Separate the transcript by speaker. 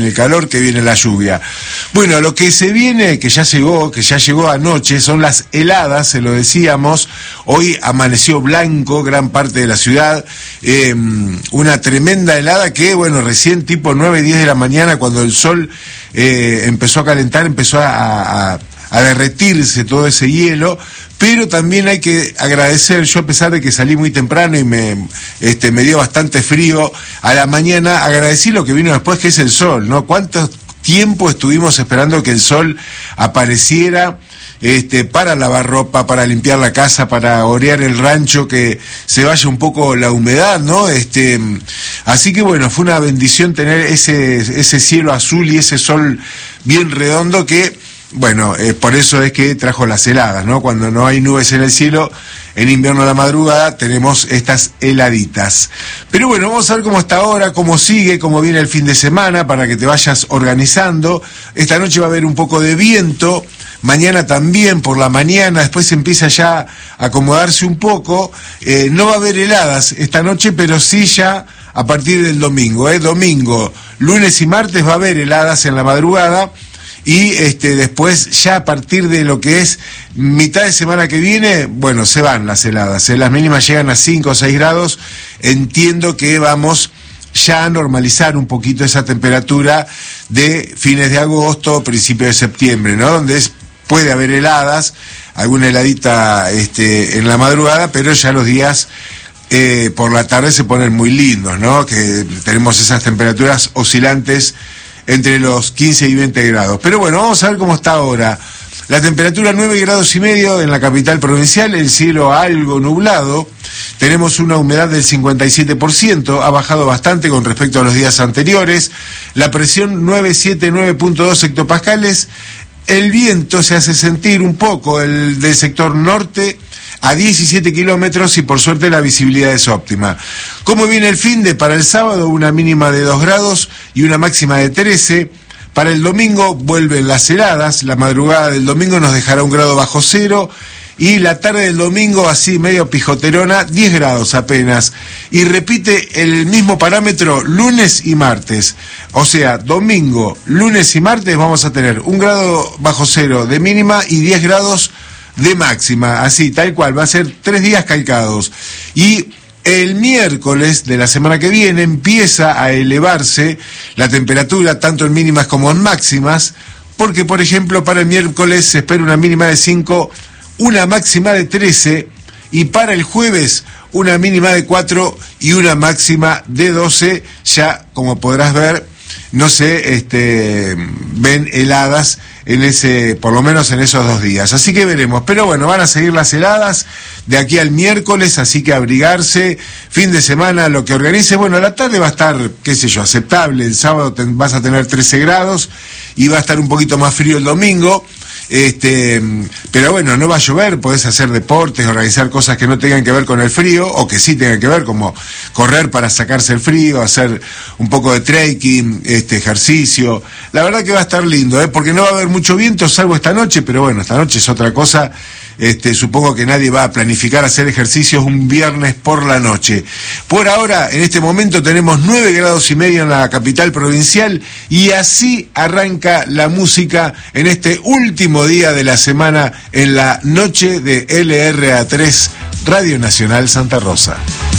Speaker 1: el calor que viene la lluvia. Bueno, lo que se viene, que ya llegó anoche, son las heladas, se lo decíamos. Hoy amaneció blanco gran parte de la ciudad, una tremenda helada que, bueno, recién tipo 9, 10 de la mañana, cuando el sol empezó a calentar, empezó a derretirse todo ese hielo. Pero también hay que agradecer, yo a pesar de que salí muy temprano y me dio bastante frío a la mañana, agradecí lo que vino después, que es el sol, ¿no? ¿Cuánto tiempo estuvimos esperando que el sol apareciera para lavar ropa, para limpiar la casa, para orear el rancho, que se vaya un poco la humedad, ¿no? Así que bueno, fue una bendición tener ese cielo azul y ese sol bien redondo que... Bueno, por eso es que trajo las heladas, ¿no? Cuando no hay nubes en el cielo, en invierno a la madrugada, tenemos estas heladitas. Pero bueno, vamos a ver cómo está ahora, cómo sigue, cómo viene el fin de semana, para que te vayas organizando. Esta noche va a haber un poco de viento, mañana también por la mañana, después empieza ya a acomodarse un poco. No va a haber heladas esta noche, pero sí ya a partir del domingo, Domingo, lunes y martes va a haber heladas en la madrugada. Y después, ya a partir de lo que es mitad de semana que viene, bueno, se van las heladas. Las mínimas llegan a 5 o 6 grados. Entiendo que vamos ya a normalizar un poquito esa temperatura de fines de agosto, principios de septiembre, ¿no? Donde puede haber heladas, alguna heladita en la madrugada, pero ya los días... por la tarde se ponen muy lindos, ¿no? Que tenemos esas temperaturas oscilantes entre los 15 y 20 grados. Pero bueno, vamos a ver cómo está ahora. La temperatura 9 grados y medio en la capital provincial, el cielo algo nublado. Tenemos una humedad del 57%, ha bajado bastante con respecto a los días anteriores. La presión 979.2 hectopascales. El viento se hace sentir un poco, el del sector norte, a 17 kilómetros, y por suerte la visibilidad es óptima. ¿Cómo viene el finde? Para el sábado una mínima de 2 grados y una máxima de 13. Para el domingo vuelven las heladas, la madrugada del domingo nos dejará 1 grado bajo cero, y la tarde del domingo, así medio pijoterona, 10 grados apenas. Y repite el mismo parámetro lunes y martes. O sea, domingo, lunes y martes vamos a tener 1 grado bajo cero de mínima y 10 grados de máxima, así, tal cual, va a ser 3 días calcados. Y el miércoles de la semana que viene empieza a elevarse la temperatura, tanto en mínimas como en máximas, porque, por ejemplo, para el miércoles se espera una mínima de 5, una máxima de 13, y para el jueves una mínima de 4 y una máxima de 12, ya, como podrás ver, no se ven heladas por lo menos en esos 2 días. Así que veremos. Pero bueno, van a seguir las heladas de aquí al miércoles, así que abrigarse. Fin de semana, lo que organice. Bueno, la tarde va a estar, qué sé yo, aceptable. El sábado vas a tener 13 grados y va a estar un poquito más frío el domingo. Pero bueno, no va a llover, podés hacer deportes, organizar cosas que no tengan que ver con el frío, o que sí tengan que ver, como correr para sacarse el frío, hacer un poco de trekking, ejercicio. La verdad que va a estar lindo, porque no va a haber mucho viento, salvo esta noche, pero bueno, esta noche es otra cosa. Supongo que nadie va a planificar hacer ejercicios un viernes por la noche. Por ahora, en este momento, tenemos 9 grados y medio en la capital provincial, y así arranca la música en este último día de la semana, en la noche de LRA3, Radio Nacional Santa Rosa.